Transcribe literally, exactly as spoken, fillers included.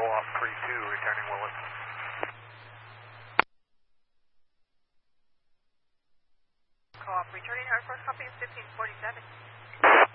Co-op three two, returning Willis. Co-op returning, our first copy is fifteen forty-seven.